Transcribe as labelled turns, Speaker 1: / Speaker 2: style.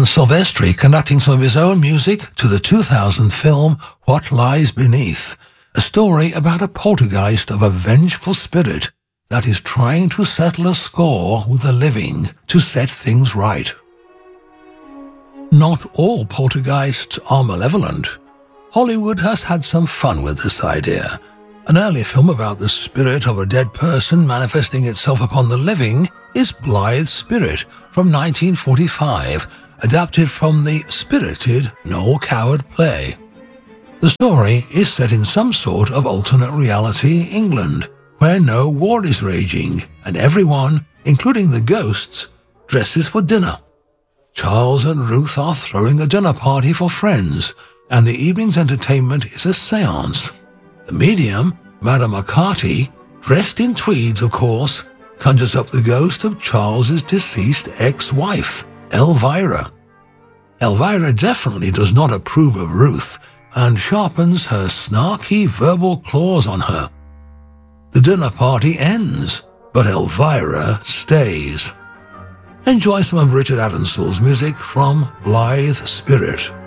Speaker 1: Alan Silvestri conducting some of his own music to the 2000 film What Lies Beneath, a story about a poltergeist of a vengeful spirit that is trying to settle a score with the living to set things right. Not all poltergeists are malevolent. Hollywood has had some fun with this idea. An early film about the spirit of a dead person manifesting itself upon the living is Blythe's Spirit from 1945, adapted from the spirited Noel Coward play. The story is set in some sort of alternate reality England, where no war is raging, and everyone, including the ghosts, dresses for dinner. Charles and Ruth are throwing a dinner party for friends, and the evening's entertainment is a seance. The medium, Madame McCarty, dressed in tweeds of course, conjures up the ghost of Charles's deceased ex-wife, Elvira. Elvira definitely does not approve of Ruth, and sharpens her snarky verbal claws on her. The dinner party ends, but Elvira stays. Enjoy some of Richard Addinsell's music from Blythe's Spirit.